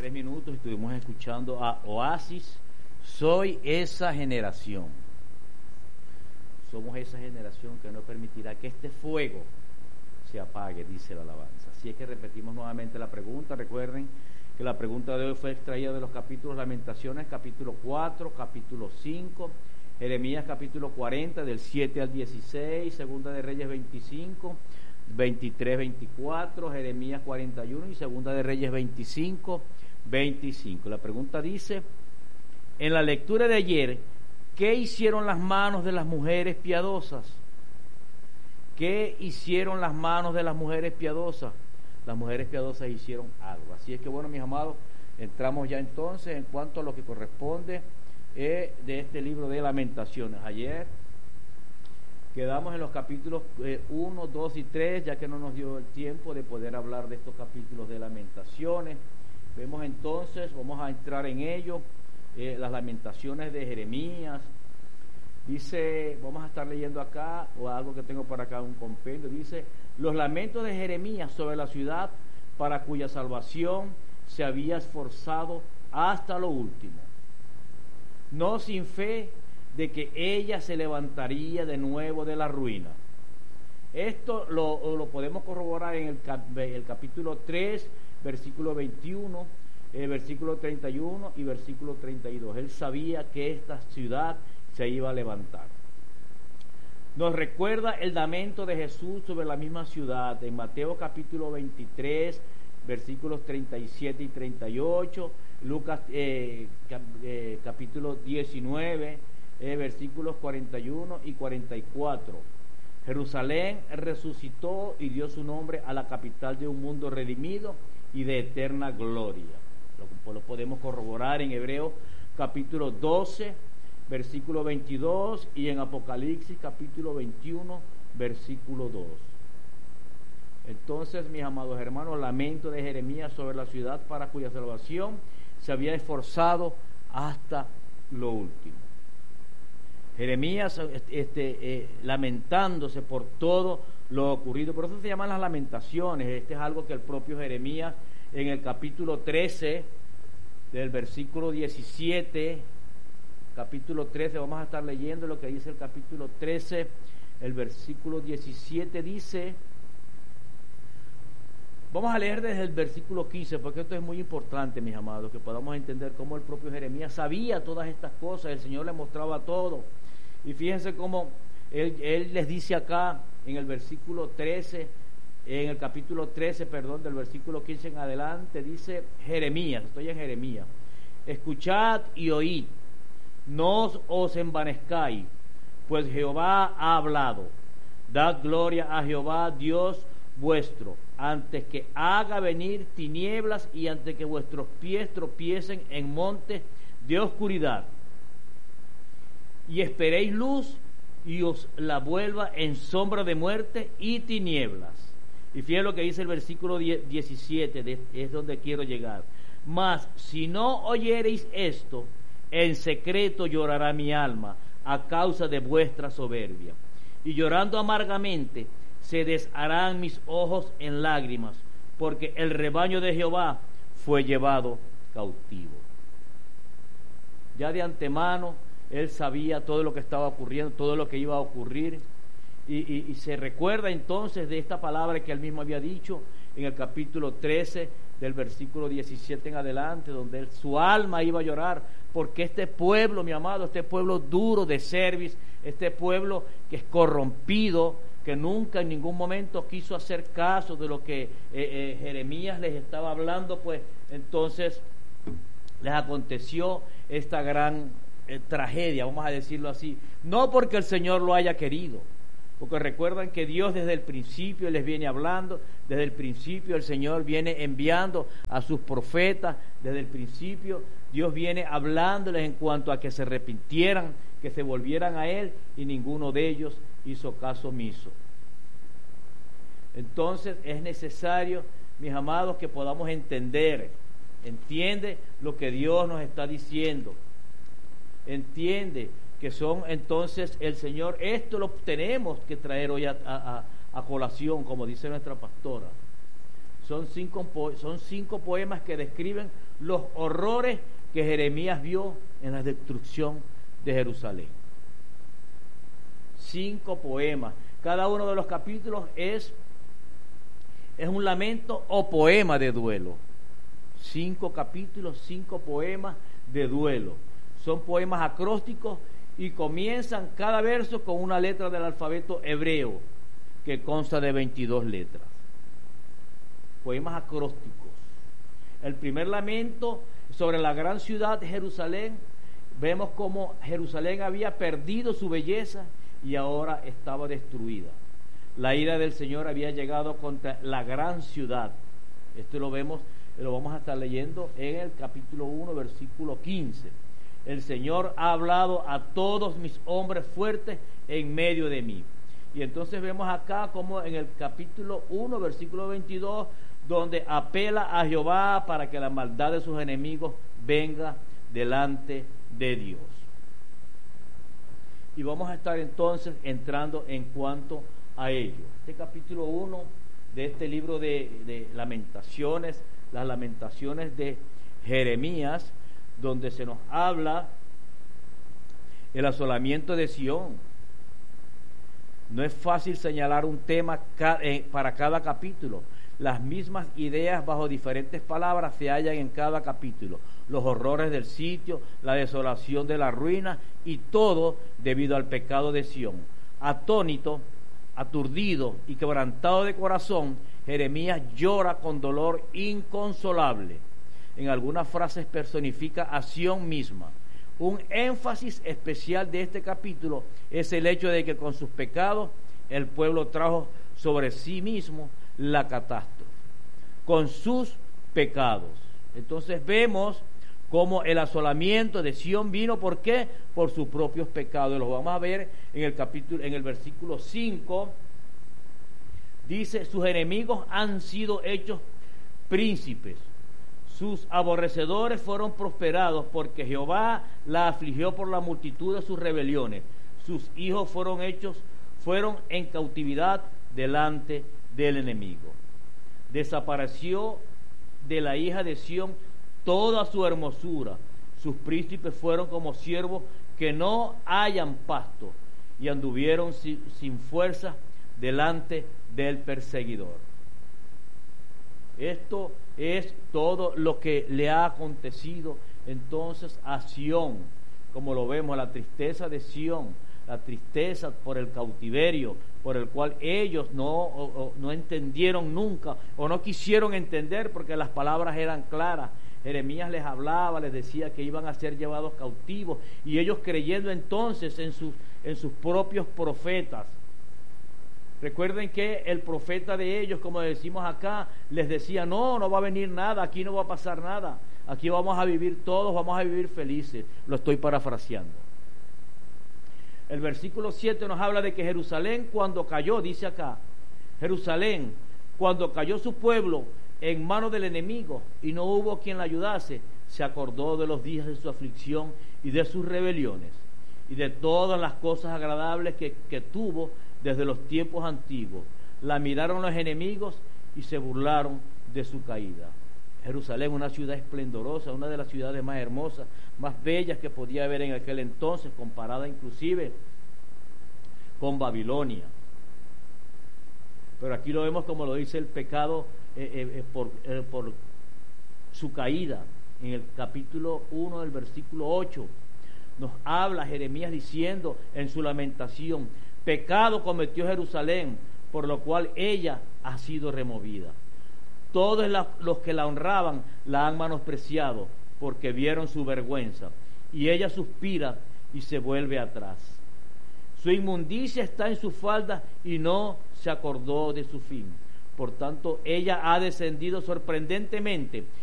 3 minutos estuvimos escuchando a Oasis, Soy esa generación. Somos esa generación que no permitirá que este fuego se apague, dice la alabanza. Así es que repetimos nuevamente la pregunta. Recuerden que la pregunta de hoy fue extraída de los capítulos Lamentaciones, capítulo 4, capítulo 5, Jeremías capítulo 40, del 7 al 16, Segunda de Reyes 25, 23, 24, Jeremías 41 y Segunda de Reyes 25, 25. La pregunta dice, en la lectura de ayer, ¿qué hicieron las manos de las mujeres piadosas? ¿Qué hicieron las manos de las mujeres piadosas? Las mujeres piadosas hicieron algo. Así es que bueno, mis amados, entramos ya entonces en cuanto a lo que corresponde de este libro de Lamentaciones. Ayer quedamos en los capítulos 1, 2 y 3, ya que no nos dio el tiempo de poder hablar de estos capítulos de Lamentaciones. Vemos entonces, vamos a entrar en ello, las Lamentaciones de Jeremías. Dice, vamos a estar leyendo acá, o algo que tengo por acá, un compendio, dice, los lamentos de Jeremías sobre la ciudad para cuya salvación se había esforzado hasta lo último, no sin fe de que ella se levantaría de nuevo de la ruina. Esto lo podemos corroborar en el capítulo 3, versículo 21, versículo 31 y versículo 32. Él sabía que esta ciudad se iba a levantar. Nos recuerda el lamento de Jesús sobre la misma ciudad en Mateo capítulo 23, versículos 37 y 38, Lucas capítulo 19, versículos 41 y 44. Jerusalén resucitó y dio su nombre a la capital de un mundo redimido y de eterna gloria. Lo podemos corroborar en Hebreos capítulo 12, versículo 22 y en Apocalipsis capítulo 21, versículo 2. Entonces, mis amados hermanos, lamento de Jeremías sobre la ciudad para cuya salvación se había esforzado hasta lo último. Jeremías lamentándose por todo lo ocurrido, por eso se llaman las lamentaciones. Este es algo que el propio Jeremías en el capítulo 13 del versículo 17, capítulo 13, vamos a estar leyendo lo que dice el capítulo 13, el versículo 17 dice, vamos a leer desde el versículo 15, porque esto es muy importante, mis amados, que podamos entender cómo el propio Jeremías sabía todas estas cosas, el Señor le mostraba todo. Y fíjense cómo él les dice acá en el versículo 13, en el capítulo 13, perdón, del versículo 15 en adelante, dice Jeremías, estoy en Jeremías, escuchad y oíd, no os envanezcáis, pues Jehová ha hablado, dad gloria a Jehová Dios vuestro, antes que haga venir tinieblas y antes que vuestros pies tropiecen en montes de oscuridad, y esperéis luz y os la vuelva en sombra de muerte y tinieblas. Y fíjense lo que dice el versículo 17, es donde quiero llegar. Mas si no oyereis esto, en secreto llorará mi alma a causa de vuestra soberbia, y llorando amargamente se desharán mis ojos en lágrimas, porque el rebaño de Jehová fue llevado cautivo. Ya de antemano él sabía todo lo que estaba ocurriendo, todo lo que iba a ocurrir, y se recuerda entonces de esta palabra que él mismo había dicho en el capítulo 13 del versículo 17 en adelante, donde su alma iba a llorar, porque este pueblo, mi amado, este pueblo duro de cerviz, este pueblo que es corrompido, que nunca en ningún momento quiso hacer caso de lo que Jeremías les estaba hablando, pues entonces les aconteció esta gran tragedia, vamos a decirlo así, no porque el Señor lo haya querido, porque recuerdan que Dios desde el principio les viene hablando, desde el principio el Señor viene enviando a sus profetas, desde el principio Dios viene hablándoles en cuanto a que se arrepintieran, que se volvieran a Él, y ninguno de ellos hizo caso omiso. Entonces es necesario, mis amados, que podamos entiende lo que Dios nos está diciendo, entiende que son entonces el Señor, esto lo tenemos que traer hoy a colación, como dice nuestra pastora. Son cinco poemas que describen los horrores que Jeremías vio en la destrucción de Jerusalén. 5 poemas. Cada uno de los capítulos es un lamento o poema de duelo. 5 capítulos, 5 poemas de duelo. Son poemas acrósticos y comienzan cada verso con una letra del alfabeto hebreo que consta de 22 letras. Poemas acrósticos. El primer lamento sobre la gran ciudad de Jerusalén, vemos cómo Jerusalén había perdido su belleza y ahora estaba destruida. La ira del Señor había llegado contra la gran ciudad. Esto lo vamos a estar leyendo en el capítulo 1, versículo 15. El Señor ha hablado a todos mis hombres fuertes en medio de mí. Y entonces vemos acá como en el capítulo 1, versículo 22, donde apela a Jehová para que la maldad de sus enemigos venga delante de Dios. Y vamos a estar entonces entrando en cuanto a ello. Este capítulo 1 de este libro de Lamentaciones, las Lamentaciones de Jeremías, donde se nos habla el asolamiento de Sión. No es fácil señalar un tema para cada capítulo. Las mismas ideas bajo diferentes palabras se hallan en cada capítulo. Los horrores del sitio, la desolación de la ruina y todo debido al pecado de Sión. Atónito, aturdido y quebrantado de corazón, Jeremías llora con dolor inconsolable. En algunas frases personifica a Sión misma. Un énfasis especial de este capítulo es el hecho de que con sus pecados el pueblo trajo sobre sí mismo la catástrofe, con sus pecados. Entonces vemos cómo el asolamiento de Sión vino, ¿por qué? Por sus propios pecados. Los vamos a ver en el versículo 5. Dice: sus enemigos han sido hechos príncipes, sus aborrecedores fueron prosperados, porque Jehová la afligió por la multitud de sus rebeliones. Sus hijos fueron en cautividad delante del enemigo. Desapareció de la hija de Sión toda su hermosura. Sus príncipes fueron como siervos que no hallan pasto, y anduvieron sin fuerza delante del perseguidor. Esto es todo lo que le ha acontecido entonces a Sión, como lo vemos, la tristeza de Sión, la tristeza por el cautiverio, por el cual ellos no entendieron nunca, o no quisieron entender, porque las palabras eran claras. Jeremías les hablaba, les decía que iban a ser llevados cautivos, y ellos creyendo entonces en sus propios profetas. Recuerden que el profeta de ellos, como decimos acá, les decía: no va a venir nada, aquí no va a pasar nada, aquí vamos a vivir todos, vamos a vivir felices. Lo estoy parafraseando. El versículo 7 nos habla de que Jerusalén cuando cayó, dice acá, Jerusalén cuando cayó su pueblo en manos del enemigo y no hubo quien la ayudase, se acordó de los días de su aflicción y de sus rebeliones y de todas las cosas agradables que tuvo desde los tiempos antiguos. La miraron los enemigos y se burlaron de su caída. Jerusalén, una ciudad esplendorosa, una de las ciudades más hermosas, más bellas que podía haber en aquel entonces, comparada inclusive con Babilonia. Pero aquí lo vemos como lo dice el pecado por su caída. En el capítulo 1 del versículo 8 nos habla Jeremías diciendo en su lamentación: pecado cometió Jerusalén, por lo cual ella ha sido removida. Todos los que la honraban la han menospreciado, porque vieron su vergüenza, y ella suspira y se vuelve atrás. Su inmundicia está en su falda y no se acordó de su fin. Por tanto, ella ha descendido sorprendentemente